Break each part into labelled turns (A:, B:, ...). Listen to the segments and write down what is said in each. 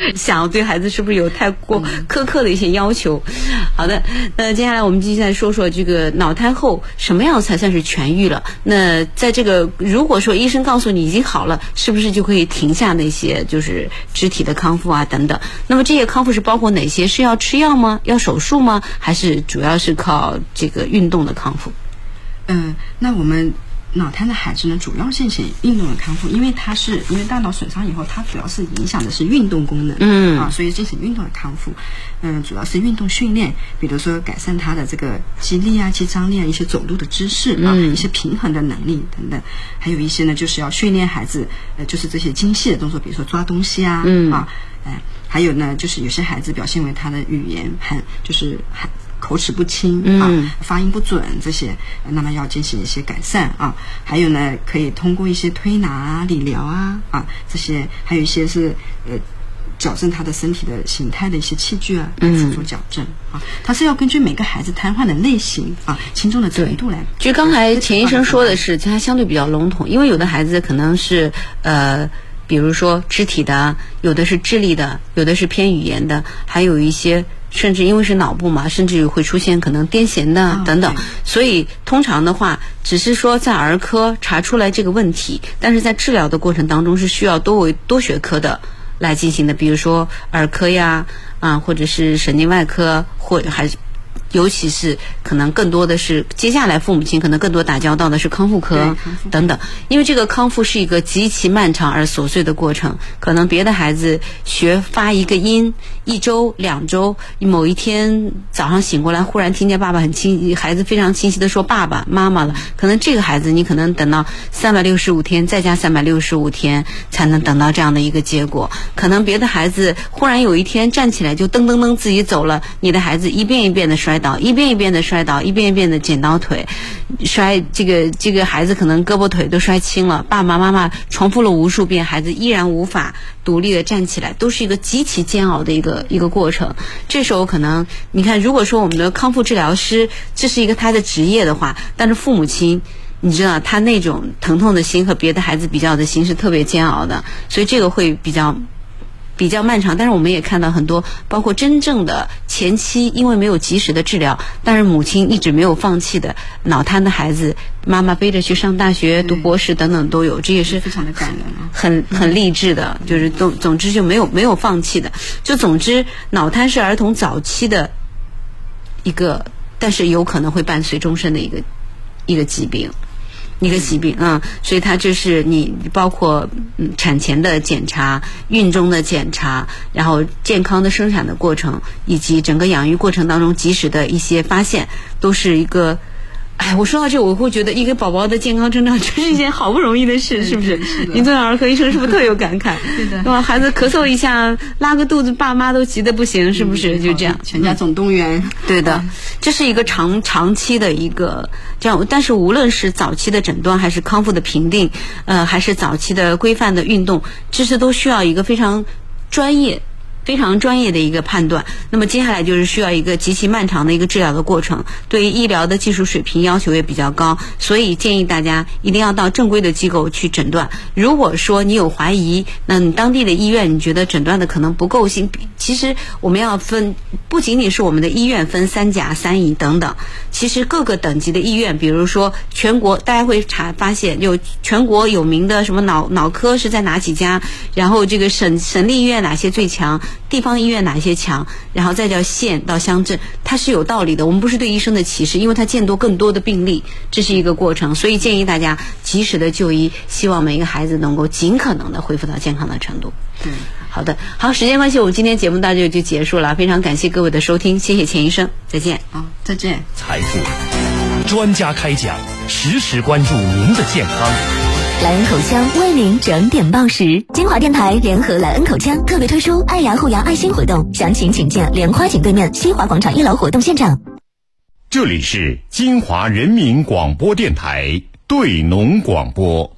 A: 想对孩子是不是有太过苛刻的一些要求。好的，那接下来我们继续再说说这个脑瘫后什么样才算是痊愈了。那在这个如果说医生告诉你已经好了，是不是就可以停下那些就是肢体的康复啊等等？那么这些康复是包括哪些？是要吃药吗？要手术吗？还是主要是靠这个运动的康复？
B: 那我们脑瘫的孩子呢，主要进行运动的康复，因为大脑损伤以后，它主要是影响的是运动功能，所以进行运动的康复，主要是运动训练，比如说改善他的这个肌力啊、肌张力啊，一些走路的姿势啊，一些平衡的能力等等，还有一些呢，就是要训练孩子，就是这些精细的动作，比如说抓东西啊，还有呢，就是有些孩子表现为他的语言口齿不清发音不准这些，那么要进行一些改善啊。还有呢，可以通过一些推拿啊、理疗啊这些，还有一些是矫正他的身体的形态的一些器具啊，来辅助矫正啊。它是要根据每个孩子瘫痪的类型轻重的程度来。
A: 就刚才钱医生说的是，它相对比较笼统，因为有的孩子可能是比如说肢体的，有的是智力的，有的是偏语言的，还有一些甚至因为是脑部嘛，甚至会出现可能癫痫的等等。所以通常的话，只是说在儿科查出来这个问题，但是在治疗的过程当中是需要多学科的来进行的，比如说儿科呀，或者是神经外科，或者还是尤其是可能更多的是接下来父母亲可能更多打交道的是康复科等等，因为这个康复是一个极其漫长而琐碎的过程，可能别的孩子学发一个音1周2周，某一天早上醒过来忽然听见孩子非常清晰的说爸爸妈妈了，可能这个孩子你可能等到365天再加365天才能等到这样的一个结果。可能别的孩子忽然有一天站起来就噔噔噔自己走了，你的孩子一遍一遍的摔倒，一遍一遍的摔倒，一遍一遍的剪刀腿摔，这个孩子可能胳膊腿都摔青了，爸爸妈妈重复了无数遍，孩子依然无法独立的站起来，都是一个极其煎熬的一个过程。这时候可能你看，如果说我们的康复治疗师这是一个他的职业的话，但是父母亲你知道他那种疼痛的心和别的孩子比较的心是特别煎熬的，所以这个会比较漫长。但是我们也看到很多包括真正的前期因为没有及时的治疗，但是母亲一直没有放弃的脑瘫的孩子，妈妈背着去上大学读博士等等都有，这也是
B: 非常的感人
A: 很励志的，就是总之就没有放弃的。就总之脑瘫是儿童早期的一个，但是有可能会伴随终身的一个疾病。所以它就是你包括产前的检查、孕中的检查，然后健康的生产的过程，以及整个养育过程当中及时的一些发现，都是一个。我说到这，我会觉得一个宝宝的健康成长真是一件好不容易的事，是不是？您作为儿科医生是不是特有感慨？对吧？孩子咳嗽一下，拉个肚子，爸妈都急得不行，是不是？就这样，
B: 全家总动员。
A: 对的，这是一个长期的一个这样。但是无论是早期的诊断，还是康复的评定，还是早期的规范的运动，这是都需要一个非常专业的一个判断。那么接下来就是需要一个极其漫长的一个治疗的过程，对于医疗的技术水平要求也比较高，所以建议大家一定要到正规的机构去诊断。如果说你有怀疑，那你当地的医院你觉得诊断的可能不够信，其实我们要分，不仅仅是我们的医院分3甲、3乙等等，其实各个等级的医院，比如说全国大家会发现有全国有名的什么脑科是在哪几家，然后这个省立医院哪些最强，地方医院哪些强，然后再叫县到乡镇，它是有道理的。我们不是对医生的歧视，因为它见多更多的病例，这是一个过程，所以建议大家及时的就医，希望每一个孩子能够尽可能的恢复到健康的程度。好的，好，时间关系，我们今天节目到这就结束了，非常感谢各位的收听，谢谢钱医生，再见。
B: 再见。
C: 财富专家开讲，实时关注您的健康。
D: 莱恩口腔为您整点报时，金华电台联合莱恩口腔特别推出爱牙护牙爱心活动，详情请见莲花井对面西华广场1楼活动现场。
C: 这里是金华人民广播电台对农广播。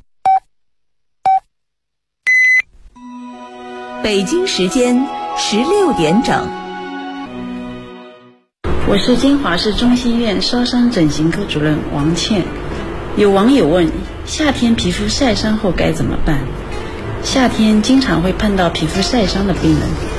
D: 北京时间16点整。
E: 我是金华市中心医院烧伤整形科主任王倩。有网友问，夏天皮肤晒伤后该怎么办？夏天经常会碰到皮肤晒伤的病人，